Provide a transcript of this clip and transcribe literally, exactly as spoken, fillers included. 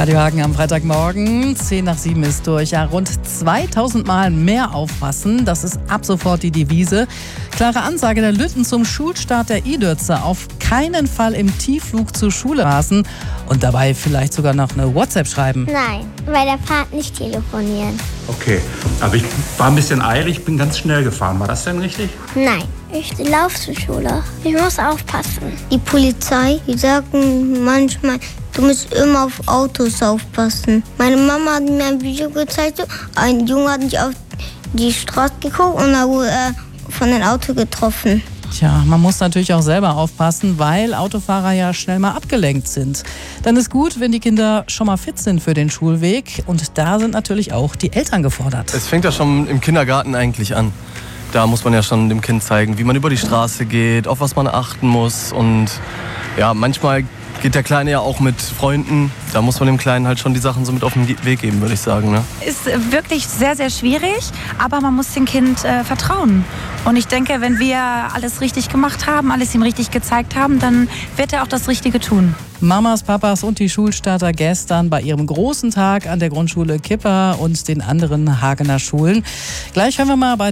Radio Hagen am Freitagmorgen, zehn nach sieben ist durch. Ja, rund zweitausend Mal mehr aufpassen, das ist ab sofort die Devise. Klare Ansage der Lütten zum Schulstart der I-Dürze. Auf keinen Fall im Tiefflug zur Schule rasen und dabei vielleicht sogar noch eine WhatsApp schreiben. Nein, bei der Fahrt nicht telefonieren. Okay, aber ich war ein bisschen eilig, bin ganz schnell gefahren. War das denn richtig? Nein, ich laufe zur Schule. Ich muss aufpassen. Die Polizei, die sagen manchmal, du musst immer auf Autos aufpassen. Meine Mama hat mir ein Video gezeigt, ein Junge hat nicht auf die Straße geguckt und da wurde er von einem Auto getroffen. Tja, man muss natürlich auch selber aufpassen, weil Autofahrer ja schnell mal abgelenkt sind. Dann ist gut, wenn die Kinder schon mal fit sind für den Schulweg. Und da sind natürlich auch die Eltern gefordert. Es fängt ja schon im Kindergarten eigentlich an. Da muss man ja schon dem Kind zeigen, wie man über die Straße geht, auf was man achten muss. Und ja, manchmal geht der Kleine ja auch mit Freunden. Da muss man dem Kleinen halt schon die Sachen so mit auf den Weg geben, würde ich sagen. Ne? Ist wirklich sehr, sehr schwierig, aber man muss dem Kind äh, vertrauen. Und ich denke, wenn wir alles richtig gemacht haben, alles ihm richtig gezeigt haben, dann wird er auch das Richtige tun. Mamas, Papas und die Schulstarter gestern bei ihrem großen Tag an der Grundschule Kipper und den anderen Hagener Schulen. Gleich hören wir mal bei